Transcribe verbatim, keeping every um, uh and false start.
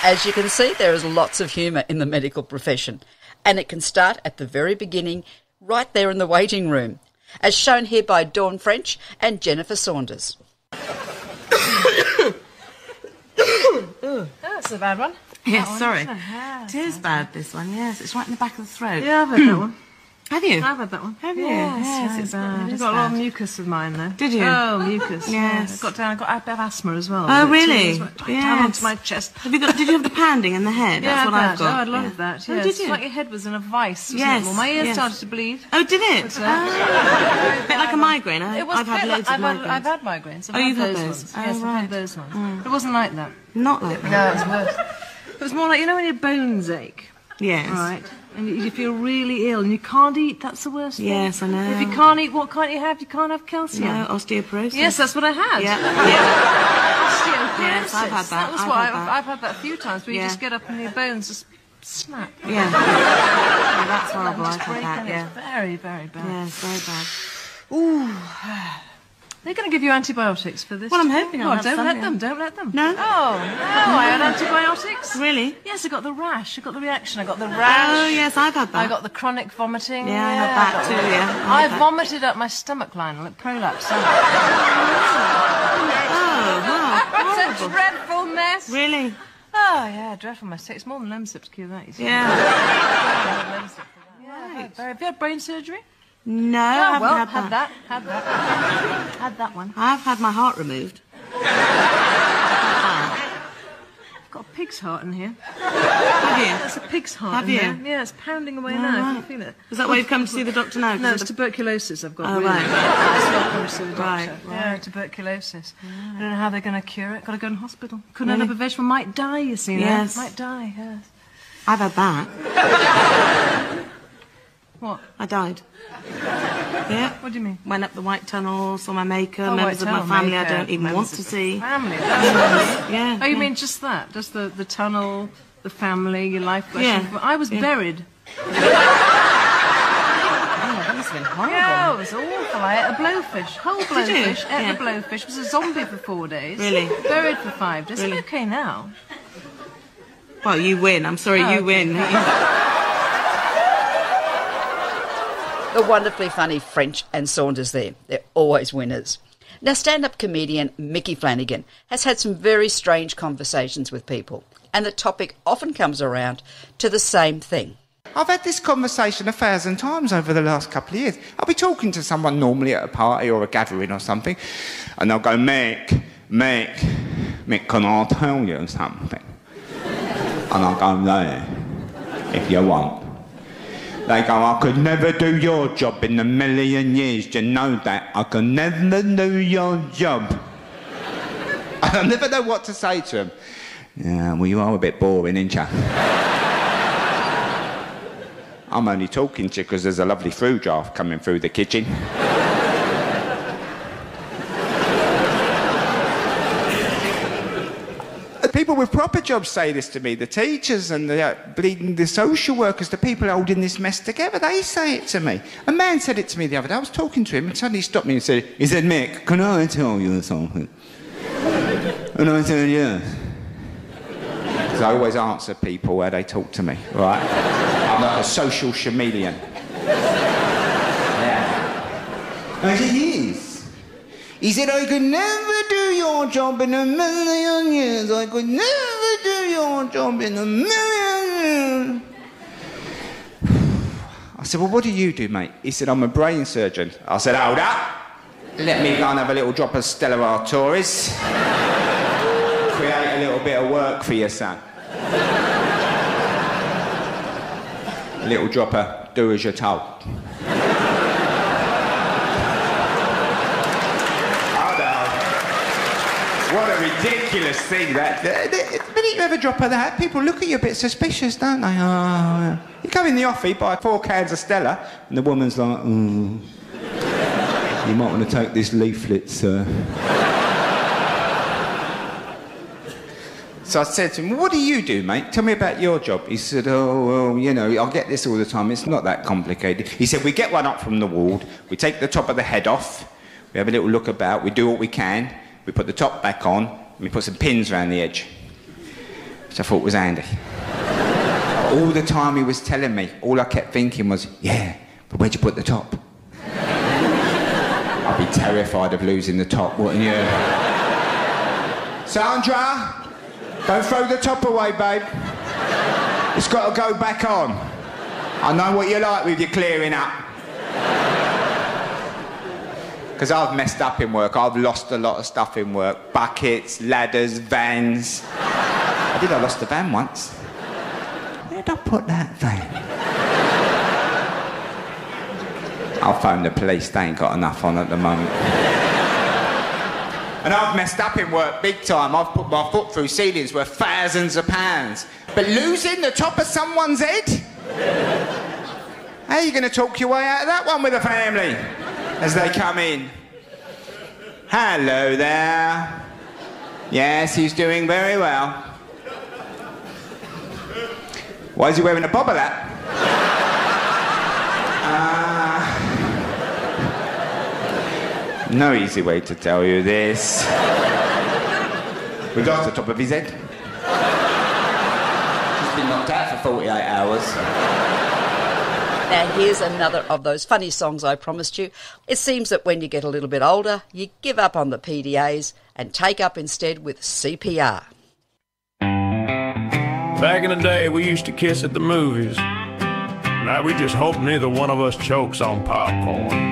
As you can see, there is lots of humour in the medical profession, and it can start at the very beginning, right there in the waiting room, as shown here by Dawn French and Jennifer Saunders. Oh, that's a bad one. Yes, one sorry. Yeah, it is bad, this one, yes. It's right in the back of the throat. Yeah, I've had that one. Have you? I've had that one. Have you? Yes, Yes, it's it's bad. bad. I've got a lot of mucus with mine, though. Did you? Oh, mucus. Yes. I got down, I got a bit of asthma as well. Oh, It really? was right Yes. down onto my chest. Have you got, did you have the pounding in the head? Yeah, That's what I've I've had. got. Oh, I had a lot yeah. of that, Oh, yes. did you? It's like your head was in a vice, wasn't Yes, it? Well, my ears yes. started to bleed. Oh, did it? But, uh, oh. A bit like a migraine. I, It was I've had a bit loads like, of I've migraines. Had, I've had migraines. I've Oh, had you've had those those? ones. Oh, Yes, I've right. had those ones. Mm. It wasn't like that. Not like that. No, it was worse. It was more like, you know when your bones ache? Yes. Right. And you feel really ill and you can't eat, that's the worst thing. Yes, I know. If you can't eat, what can't you have? You can't have calcium. No, osteoporosis. Yes, that's what I had. Yeah. yeah. Osteoporosis. Yes, I've had that. That was I've what had I've, that. I've had that a few times, where Yeah. you just get up and your bones just snap. Yeah. yeah that's horrible. Just I've break had that, and yeah. It's very, very bad. Yeah, it's very bad. Ooh. They're going to give you antibiotics for this. Well, I'm hoping I'll Oh, have don't some, let yeah. them, don't let them. No? Oh, no, I had antibiotics. Really? Yes, I got the rash, I got the reaction, I got the rash. Oh, yes, I've had that. I got the chronic vomiting. Yeah, I had that got too, the- yeah. I I had that. vomited up my stomach line, like prolapse. Oh, wow. It's a dreadful mess. Really? Oh, yeah, dreadful mess. Takes more than Lemsip to cure that, you see. Yeah. Yeah, very. Have you had brain surgery? No, I Oh, haven't well, had had that. that. Had that. Had that one. I've had my heart removed. I've got a pig's heart in here. Have you? That's a pig's heart Have in you? there. Yeah, it's pounding away Oh, now. right. Can you feel it? Is that why you've come to see the doctor now? 'Cause No, of it's the- tuberculosis I've got. Oh, really. right. That's why I've come to see the doctor. Right, Yeah, tuberculosis. I don't know how they're going to cure it. Got to go in hospital. Couldn't Really? have a vegetable. Might die, you see. now. Yes. Might die, yes. I've had that. What? I died. Yeah. What do you mean? Went up the White Tunnel, saw my maker, Oh, members White of my Tunnel, family I Maker, don't even members want of to the see. Family? That's nice. Yeah. Oh, you yeah. mean just that? Just the, the tunnel, the family, your life question? Yeah. I was Yeah. buried. Oh, that must have been horrible. Yeah, it was awful. I ate a blowfish. Whole you? blowfish. Ate Yeah. the blowfish. Was a zombie for four days. Really? Buried for five days. Really? I'm okay now. Well, you win. I'm sorry, Oh, you okay. win. The wonderfully funny French and Saunders there. They're always winners. Now, stand-up comedian Mickey Flanagan has had some very strange conversations with people, and the topic often comes around to the same thing. I've had this conversation a thousand times over the last couple of years. I'll be talking to someone normally at a party or a gathering or something, and they'll go, Mick, Mick, Mick, can I tell you something? And I'll go, no, if you want. They go, I could never do your job in a million years. Do you know that? I could never do your job. And I never know what to say to them. Yeah, well, you are a bit boring, ain't you? I'm only talking to you because there's a lovely fruit draft coming through the kitchen. The people with proper jobs say this to me. The teachers and the uh, bleeding, the social workers, the people holding this mess together, they say it to me. A man said it to me the other day. I was talking to him and suddenly he stopped me and said, he said, Mick, can I tell you something? And I said, yes. Because I always answer people where they talk to me, right? I'm like a social chameleon. Yeah. And he is. He said, I could never do your job in a million years. I could never do your job in a million years. I said, well, what do you do, mate? He said, I'm a brain surgeon. I said, hold up. Let me go and have a little drop of Stella Artois. Create a little bit of work for your son. A little drop of do as you're told. What a ridiculous thing that. The minute you have a drop of that, people look at you a bit suspicious, don't they? Oh, you go in the offie, buy four cans of Stella, and the woman's like, oh, you might want to take this leaflet, sir. So I said to him, what do you do, mate? Tell me about your job. He said, oh, well, you know, I get this all the time. It's not that complicated. He said, we get one up from the ward, we take the top of the head off, we have a little look about, we do what we can, we put the top back on, and we put some pins around the edge. which I thought was handy. All the time he was telling me, all I kept thinking was, yeah, but where'd you put the top? I'd be terrified of losing the top, wouldn't you? Sandra, don't throw the top away, babe. It's got to go back on. I know what you like with your clearing up. Because I've messed up in work. I've lost a lot of stuff in work. Buckets, ladders, vans. I did, I lost a van once. Where'd I put that van? I'll phone the police. They ain't got enough on at the moment. And I've messed up in work big time. I've put my foot through ceilings worth thousands of pounds. But losing the top of someone's head? How are you going to talk your way out of that one with the family? As they come in. Hello there. Yes, he's doing very well. Why is he wearing a bobber hat? Uh, no easy way to tell you this. We got to the top of his head. He's been knocked out for forty-eight hours. Now, here's another of those funny songs I promised you. It seems that when you get a little bit older, you give up on the P D As and take up instead with C P R. Back in the day, we used to kiss at the movies. Now we just hope neither one of us chokes on popcorn.